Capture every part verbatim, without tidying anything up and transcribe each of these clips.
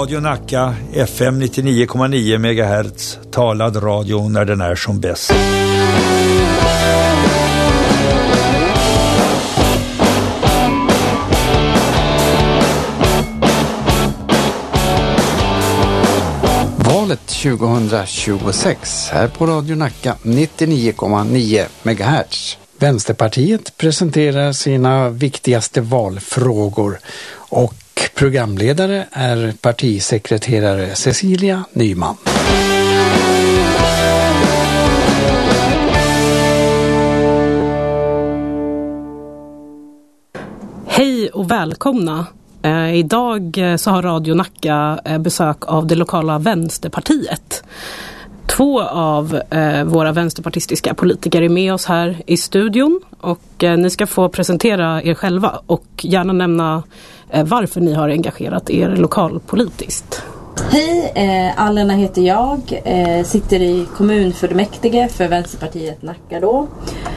Radio Nacka, F M nittionio komma nio megahertz, talad radio när den är som bäst. Valet tjugohundratjugosex här på Radio Nacka nittionio komma nio megahertz. Vänsterpartiet presenterar sina viktigaste valfrågor och programledare är partisekreterare Cecilia Nyman. Hej och välkomna. Eh, idag så har Radio Nacka eh, besök av det lokala Vänsterpartiet. Två av eh, våra vänsterpartistiska politiker är med oss här i studion och eh, ni ska få presentera er själva och gärna nämna eh, varför ni har engagerat er lokalpolitiskt. Hej, eh, Alena heter jag, eh, sitter i kommunfullmäktige för Vänsterpartiet Nacka då.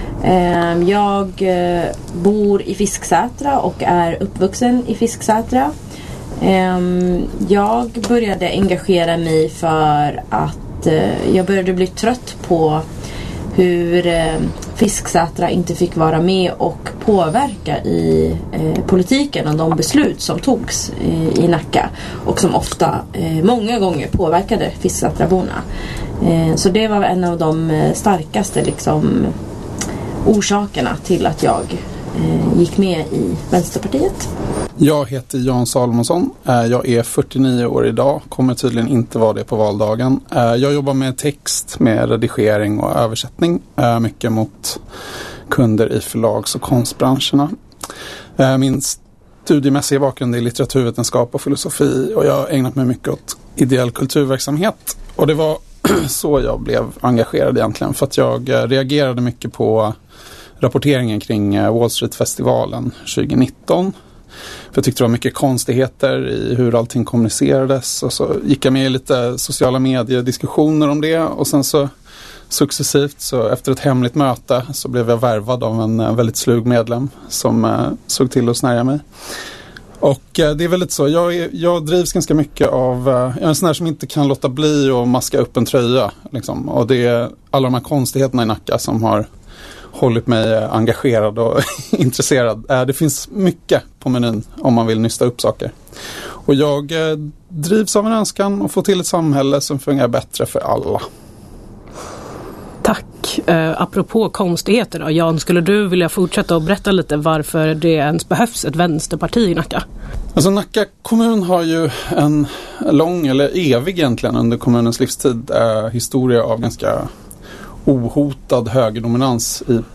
Eh, jag eh, bor i Fisksätra och är uppvuxen i Fisksätra. Eh, jag började engagera mig för att jag började bli trött på hur eh, Fisksätra inte fick vara med och påverka i eh, politiken och de beslut som togs eh, i Nacka och som ofta, eh, många gånger påverkade Fisksätraborna. Eh, så det var en av de starkaste liksom, orsakerna till att jag eh, gick med i Vänsterpartiet. Jag heter Jan Salomonsson. Jag är fyrtionio år idag. Kommer tydligen inte vara det på valdagen. Jag jobbar med text, med redigering och översättning. Mycket mot kunder i förlags- och konstbranscherna. Min studiemässiga bakgrund är litteraturvetenskap och filosofi. Och jag har ägnat mig mycket åt ideell kulturverksamhet. Och det var så jag blev engagerad egentligen. För att jag reagerade mycket på rapporteringen kring Wall Street-festivalen tjugonitton. För jag tyckte det var mycket konstigheter i hur allting kommunicerades. Och så gick jag med i lite sociala medier-diskussioner om det. Och sen så successivt, så efter ett hemligt möte, så blev jag värvad av en väldigt slug medlem som eh, såg till att snärja mig. Och eh, det är väldigt så, jag, är, jag drivs ganska mycket av, eh, jag är en sån här som inte kan låta bli att maska upp en tröja. Liksom. Och det är alla de här konstigheterna i Nacka som har hållit mig engagerad och intresserad. Det finns mycket på menyn om man vill nysta upp saker. Och jag drivs av en önskan att få till ett samhälle som fungerar bättre för alla. Tack. Eh, apropå konstigheter då, Jan, skulle du vilja fortsätta och berätta lite varför det ens behövs ett vänsterparti i Nacka? Alltså Nacka kommun har ju en lång, eller evig egentligen under kommunens livstid, eh, historia av ganska ohotad högerdominans i